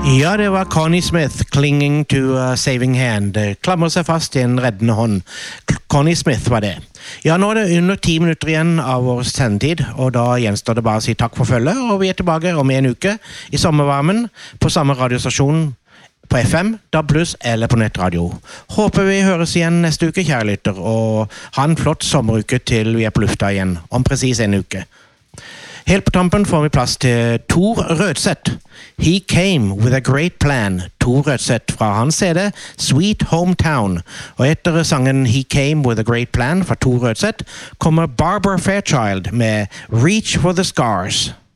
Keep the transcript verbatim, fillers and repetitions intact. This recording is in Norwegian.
Ja, det var Connie Smith, Clinging to a Saving Hand. Klamrer seg fast i en reddende hånd. Connie Smith var det. Ja, nå er det under ti minutter igjen av vår sendetid, og da gjenstår det bare å si takk for følget, og vi er tilbake om en uke i sommervarmen på samme radiostasjon på F M, D A B pluss eller på nettradio. Håper vi høres igjen neste uke, kjære lytter, og ha en flott sommeruke til vi er på lufta igjen, om precis en uke. Helt på tampen får vi plass til Tor Rødseth. He Came With A Great Plan. Tor Rødseth fra hans C D Sweet Hometown. Og etter sangen He Came With A Great Plan fra Tor Rødseth kommer Barbara Fairchild med Reach For The Scars.